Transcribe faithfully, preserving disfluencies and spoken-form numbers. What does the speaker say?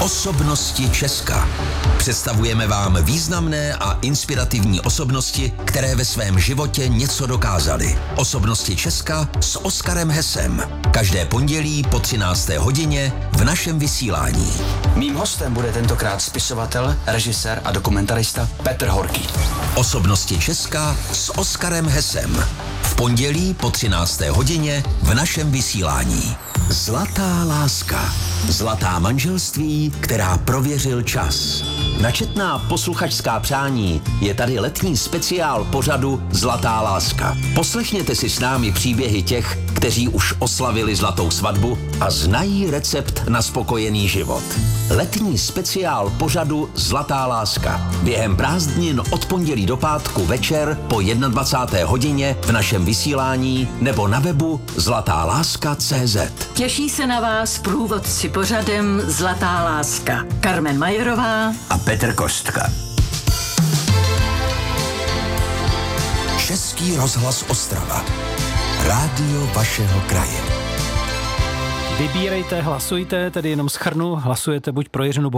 Osobnosti Česka. Představujeme vám významné a inspirativní osobnosti, které ve svém životě něco dokázaly. Osobnosti Česka s Oskarem Hesem. Každé pondělí po třinácté hodině v našem vysílání. Mým hostem bude tentokrát spisovatel, režisér a dokumentarista Petr Horký. Osobnosti Česka s Oskarem Hesem. V pondělí po třinácté hodině v našem vysílání. Zlatá láska. Zlatá manželství, která prověřil čas. Načetná posluchačská přání je tady letní speciál pořadu Zlatá láska. Poslechněte si s námi příběhy těch, kteří už oslavili zlatou svatbu a znají recept na spokojený život. Letní speciál pořadu Zlatá láska. Během prázdnin od pondělí do pátku večer po dvacáté jedné hodině v našem vysílání nebo na webu zlatá láska tečka cé zet. Těší se na vás průvodci pořadem Zlatá láska. Carmen Majerová A Petr Kostka. Český rozhlas Ostrava. Rádio vašeho kraje. Vybírejte, hlasujte, tedy jenom shrnu, hlasujete buď pro Jiřinu